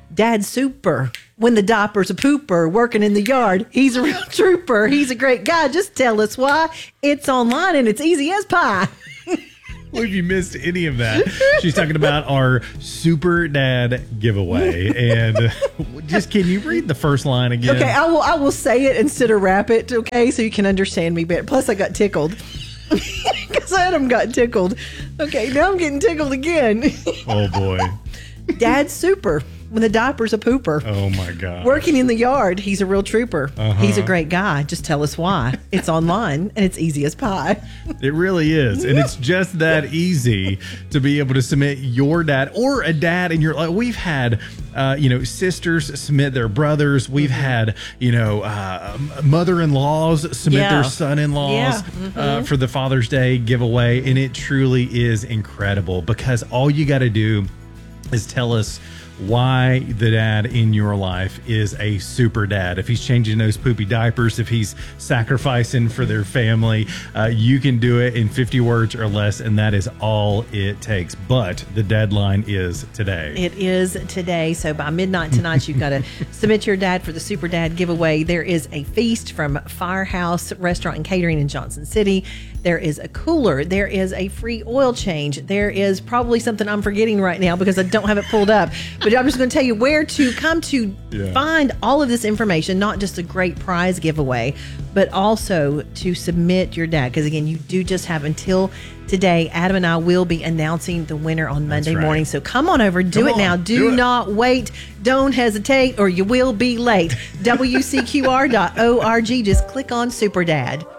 Dad's super. When the diaper's a pooper, working in the yard, he's a real trooper. He's a great guy. Just tell us why. It's online and it's easy as pie. Well, if you missed any of that, she's talking about our Super Dad giveaway. And just, can you read the first line again? Okay, I will say it instead of rap it, okay, so you can understand me better. Plus, I got tickled. Because Adam got tickled. Okay, now I'm getting tickled again. Oh, boy. Dad's super. When the diaper's a pooper. Oh, my God. Working in the yard, he's a real trooper. He's a great guy. Just tell us why. It's online, and it's easy as pie. It really is. And it's just that easy to be able to submit your dad or a dad in your life. We've had, sisters submit their brothers. We've had, mother-in-laws submit their son-in-laws for the Father's Day giveaway. And it truly is incredible, because all you got to do is tell us why the dad in your life is a super dad. If he's changing those poopy diapers, if he's sacrificing for their family, you can do it in 50 words or less, and that is all it takes. But the deadline is today. It is today. So by midnight tonight, you've got to submit your dad for the Super Dad giveaway. There is a feast from Firehouse Restaurant and Catering in Johnson City. There is a cooler. There is a free oil change. There is probably something I'm forgetting right now because I don't have it pulled up. But I'm just going to tell you where to come to find all of this information, not just a great prize giveaway, but also to submit your dad. Because, again, you do just have until today. Adam and I will be announcing the winner on Monday morning. So come on over. Do it now. Do not wait. Don't hesitate or you will be late. WCQR.org. Just click on Super Dad.